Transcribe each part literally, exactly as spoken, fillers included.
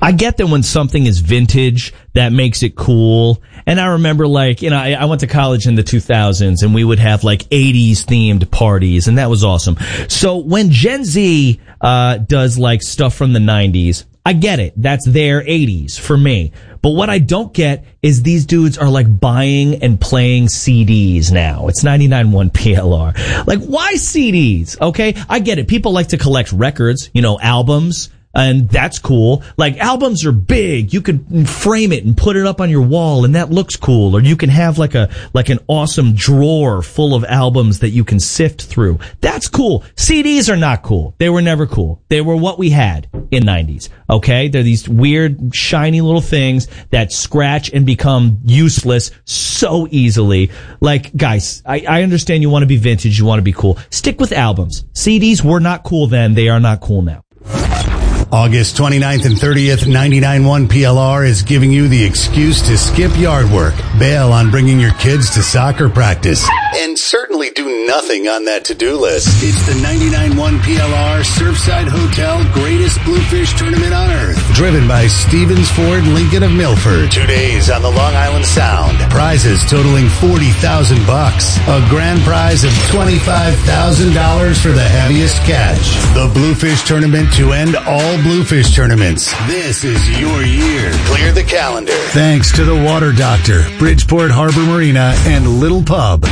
I get that when something is vintage, that makes it cool. And I remember, like, you know, I, I went to college in the two thousands, and we would have, like, eighties themed parties, and that was awesome. So when Gen Z uh does, like, stuff from the nineties, I get it. That's their eighties for me. But what I don't get is these dudes are, like, buying and playing C Ds now. It's ninety-nine point one P L R. Like, why C Ds? Okay, I get it. People like to collect records, you know, albums. And that's cool. Like, albums are big. You could frame it and put it up on your wall, and that looks cool. Or you can have like a, like an awesome drawer full of albums that you can sift through. That's cool. C Ds are not cool. They were never cool. They were what we had in nineties. Okay? They're these weird, shiny little things that scratch and become useless so easily. Like, guys, I, I understand you want to be vintage. You want to be cool. Stick with albums. C Ds were not cool then. They are not cool now. August twenty-ninth and thirtieth, ninety-nine point one P L R is giving you the excuse to skip yard work, bail on bringing your kids to soccer practice, and certainly do nothing on that to-do list. It's the ninety-nine point one P L R Surfside Hotel Greatest Bluefish Tournament on Earth, driven by Stevens Ford Lincoln of Milford. Two days on the Long Island Sound. Prizes totaling forty thousand bucks. A grand prize of twenty-five thousand dollars for the heaviest catch. The Bluefish Tournament to end all Bluefish tournaments. This is your year. Clear the calendar. Thanks to the Water Doctor, Bridgeport Harbor Marina, and Little Pub.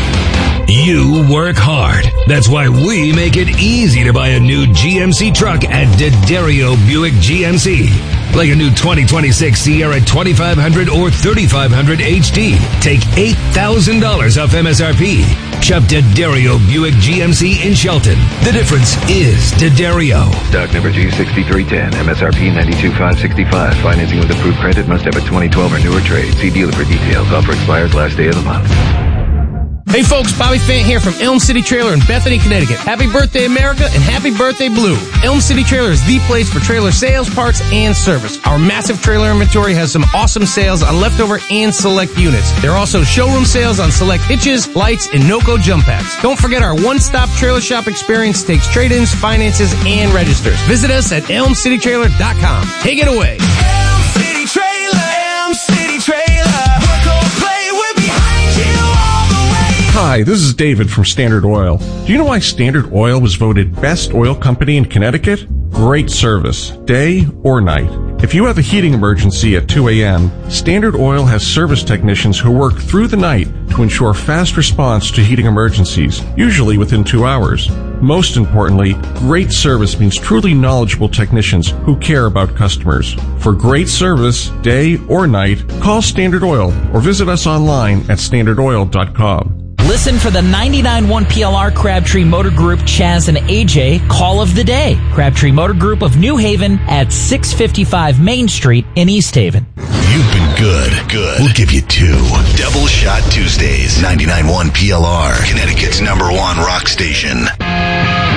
You work hard. That's why we make it easy to buy a new G M C truck at D'Addario Buick G M C. Like a new twenty twenty-six Sierra twenty-five hundred or thirty-five hundred H D. Take eight thousand dollars off M S R P. Shop D'Addario Buick G M C in Shelton. The difference is D'Addario. Stock number G six three one zero. M S R P ninety-two thousand five hundred sixty-five dollars. Financing with approved credit. Must have a twenty twelve or newer trade. See dealer for details. Offer expires last day of the month. Hey folks, Bobby Fant here from Elm City Trailer in Bethany, Connecticut. Happy birthday, America, and happy birthday, Blue. Elm City Trailer is the place for trailer sales, parts, and service. Our massive trailer inventory has some awesome sales on leftover and select units. There are also showroom sales on select hitches, lights, and NOCO jump packs. Don't forget our one-stop trailer shop experience takes trade-ins, finances, and registers. Visit us at elm city trailer dot com. Take it away. Elm City Trailer, Elm City Trailer. Work or play, we're behind you all the way. Hi, this is David from Standard Oil. Do you know why Standard Oil was voted best oil company in Connecticut? Great service, day or night. If you have a heating emergency at two a.m., Standard Oil has service technicians who work through the night to ensure fast response to heating emergencies, usually within two hours. Most importantly, great service means truly knowledgeable technicians who care about customers. For great service, day or night, call Standard Oil or visit us online at standard oil dot com. Listen for the ninety-nine point one P L R Crabtree Motor Group Chaz and A J Call of the Day. Crabtree Motor Group of New Haven at six fifty-five Main Street in East Haven. You've been good. Good. We'll give you two. Double Shot Tuesdays. ninety-nine point one P L R. Connecticut's number one rock station.